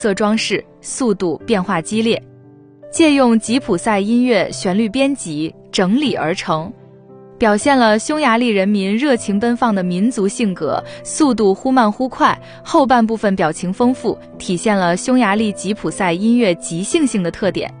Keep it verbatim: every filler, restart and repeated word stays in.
色装饰，速度变化激烈，借用吉普赛音乐旋律编辑整理而成，表现了匈牙利人民热情奔放的民族性格，速度忽慢忽快，后半部分表情丰富，体现了匈牙利吉普赛音乐即兴性的特点。